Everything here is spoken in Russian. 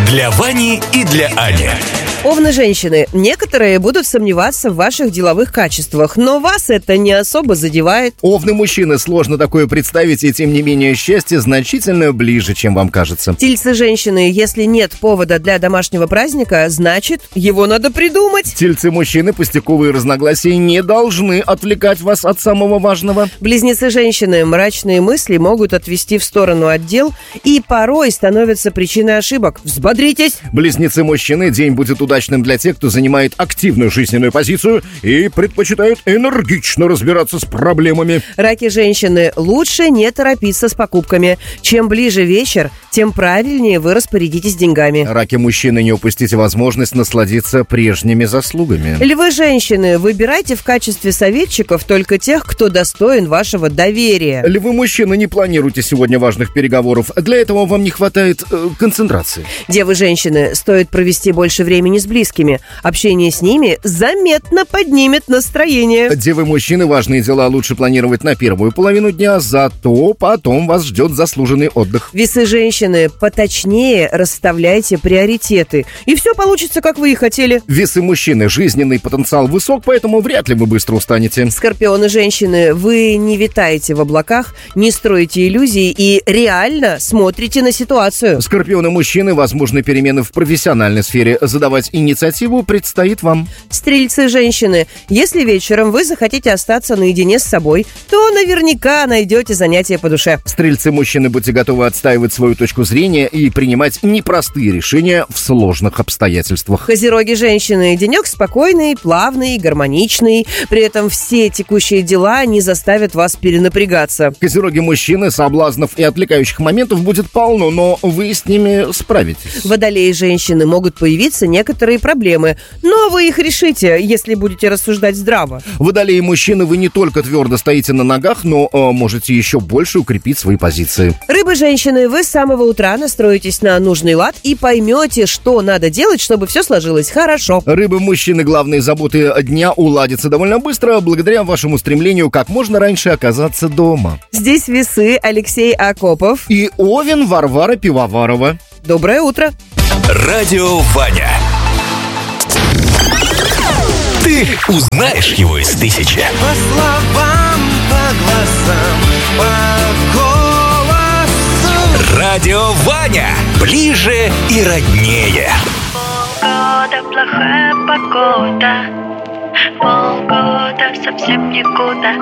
Для Вани и для Ани. Овны-женщины, некоторые будут сомневаться в ваших деловых качествах, но вас это не особо задевает. Овны-мужчины, сложно такое представить, и тем не менее счастье значительно ближе, чем вам кажется. Тельцы-женщины, если нет повода для домашнего праздника, значит, его надо придумать. Тельцы-мужчины, пустяковые разногласия не должны отвлекать вас от самого важного. Близнецы-женщины, мрачные мысли могут отвести в сторону от дел и порой становятся причиной ошибок. Взбодритесь! Близнецы-мужчины, день будет удачным для тех, кто занимает активную жизненную позицию и предпочитает энергично разбираться с проблемами. Раки-женщины, лучше не торопиться с покупками. Чем ближе вечер, тем правильнее вы распорядитесь деньгами. Раки-мужчины, не упустите возможность насладиться прежними заслугами. Львы-женщины, выбирайте в качестве советчиков только тех, кто достоин вашего доверия. Львы-мужчины, не планируйте сегодня важных переговоров. Для этого вам не хватает концентрации. Девы-женщины, стоит провести больше времени с близкими. Общение с ними заметно поднимет настроение. Девы-мужчины, важные дела лучше планировать на первую половину дня, зато потом вас ждет заслуженный отдых. Весы-женщины, поточнее расставляйте приоритеты, и все получится, как вы и хотели. Весы-мужчины, жизненный потенциал высок, поэтому вряд ли вы быстро устанете. Скорпионы-женщины, вы не витаете в облаках, не строите иллюзий и реально смотрите на ситуацию. Скорпионы-мужчины, возможны перемены в профессиональной сфере. Задавать инициативу предстоит вам. Стрельцы-женщины, если вечером вы захотите остаться наедине с собой, то наверняка найдете занятие по душе. Стрельцы-мужчины, будьте готовы отстаивать свою точку зрения и принимать непростые решения в сложных обстоятельствах. Козероги-женщины, денек спокойный, плавный, гармоничный. При этом все текущие дела не заставят вас перенапрягаться. Козероги-мужчины, соблазнов и отвлекающих моментов будет полно, но вы с ними справитесь. Водолеи-женщины, могут появиться некоторые проблемы, но вы их решите, если будете рассуждать здраво. Водолеи-мужчины, вы не только твердо стоите на ногах, но можете еще больше укрепить свои позиции. Рыбы-женщины, вы с самого утра настроитесь на нужный лад и поймете, что надо делать, чтобы все сложилось хорошо. Рыбы-мужчины, главные заботы дня уладятся довольно быстро, благодаря вашему стремлению как можно раньше оказаться дома. Здесь весы, Алексей Акопов и Овен, Варвара Пивоварова. Доброе утро. Радио Ваня. Ты узнаешь его из тысячи. По словам, по глазам, по голосу. Радио Ваня. Ближе и роднее. Полгода плохая погода, полгода совсем никуда.